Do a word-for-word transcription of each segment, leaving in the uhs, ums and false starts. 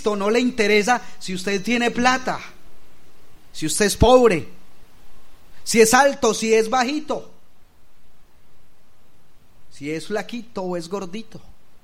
Cristo no le interesa si usted tiene plata, si usted es pobre, si es alto, si es bajito, si es flaquito o es gordito.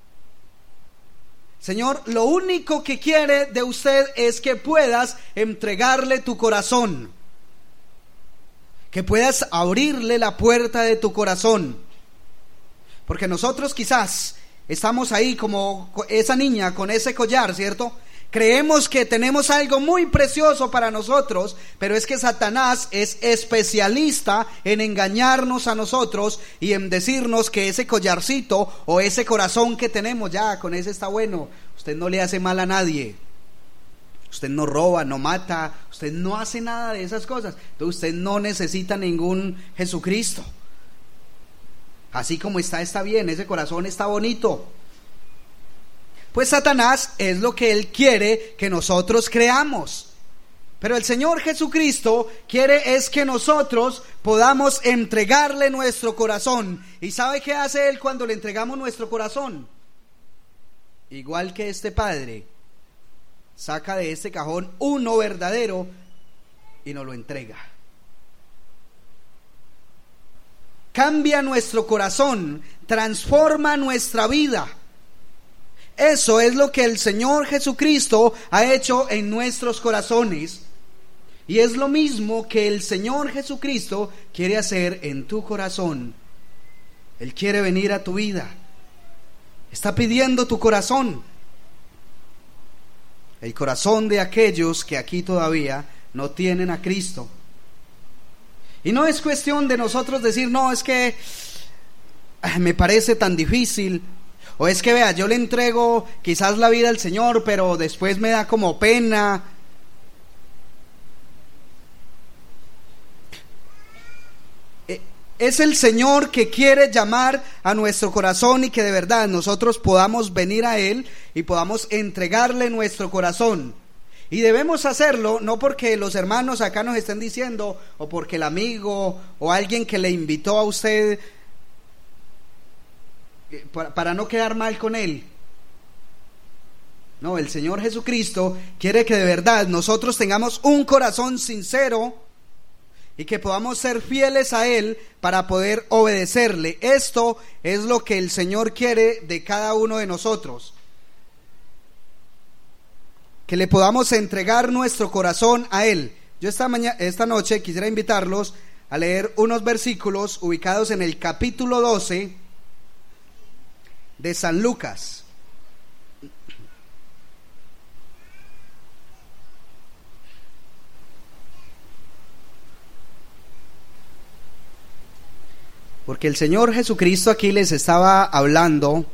Señor, lo único que quiere de usted es que puedas entregarle tu corazón, que puedas abrirle la puerta de tu corazón. Porque nosotros quizás estamos ahí como esa niña con ese collar, ¿cierto? Creemos que tenemos algo muy precioso para nosotros, pero es que Satanás es especialista en engañarnos a nosotros y en decirnos que ese collarcito o ese corazón que tenemos, ya con ese está bueno. Usted no le hace mal a nadie, usted no roba, no mata, usted no hace nada de esas cosas, entonces usted no necesita ningún Jesucristo. Así como está, está bien, ese corazón está bonito. Pues Satanás es lo que él quiere que nosotros creamos. Pero el Señor Jesucristo quiere es que nosotros podamos entregarle nuestro corazón. ¿Y sabe qué hace Él cuando le entregamos nuestro corazón? Igual que este padre, saca de este cajón uno verdadero y nos lo entrega. Cambia nuestro corazón, transforma nuestra vida. Eso es lo que el Señor Jesucristo ha hecho en nuestros corazones. Y es lo mismo que el Señor Jesucristo quiere hacer en tu corazón. Él quiere venir a tu vida. Está pidiendo tu corazón. El corazón de aquellos que aquí todavía no tienen a Cristo. Y no es cuestión de nosotros decir, no, es que me parece tan difícil. O es que vea, yo le entrego quizás la vida al Señor, pero después me da como pena. Es el Señor que quiere llamar a nuestro corazón y que de verdad nosotros podamos venir a Él y podamos entregarle nuestro corazón. Y debemos hacerlo no porque los hermanos acá nos estén diciendo, o porque el amigo o alguien que le invitó a usted, para, para no quedar mal con él. No, el Señor Jesucristo quiere que de verdad nosotros tengamos un corazón sincero y que podamos ser fieles a Él para poder obedecerle. Esto es lo que el Señor quiere de cada uno de nosotros. Que le podamos entregar nuestro corazón a Él. Yo esta mañana, esta noche quisiera invitarlos a leer unos versículos ubicados en el capítulo doce de San Lucas. Porque el Señor Jesucristo aquí les estaba hablando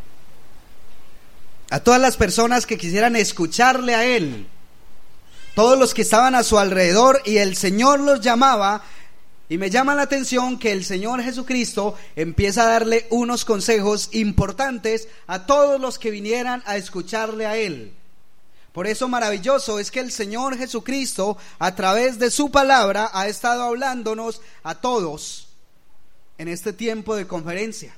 a todas las personas que quisieran escucharle a Él, todos los que estaban a su alrededor, y el Señor los llamaba. Y me llama la atención que el Señor Jesucristo empieza a darle unos consejos importantes a todos los que vinieran a escucharle a Él. Por eso maravilloso es que el Señor Jesucristo a través de su palabra ha estado hablándonos a todos en este tiempo de conferencia.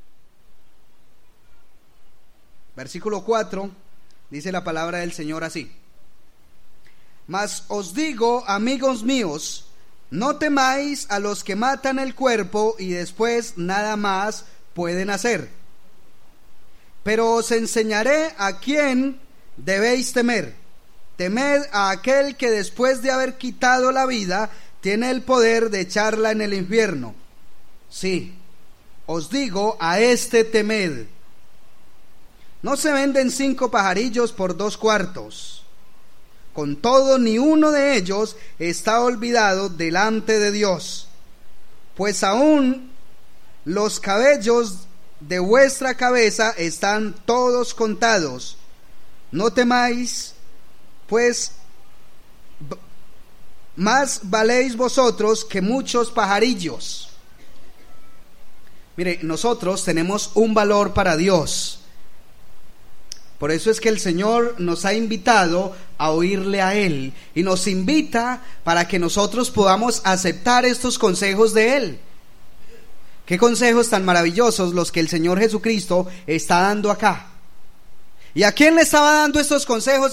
Versículo cuatro, dice la palabra del Señor así: Mas os digo, amigos míos, no temáis a los que matan el cuerpo y después nada más pueden hacer. Pero os enseñaré a quién debéis temer. Temed a aquel que después de haber quitado la vida tiene el poder de echarla en el infierno. Sí, os digo, a este temed. No se venden cinco pajarillos por dos cuartos. Con todo, ni uno de ellos está olvidado delante de Dios. Pues aún los cabellos de vuestra cabeza están todos contados. No temáis, pues más valéis vosotros que muchos pajarillos. Mire, nosotros tenemos un valor para Dios. Por eso es que el Señor nos ha invitado a oírle a Él, y nos invita para que nosotros podamos aceptar estos consejos de Él. Qué consejos tan maravillosos los que el Señor Jesucristo está dando acá. ¿Y a quién le estaba dando estos consejos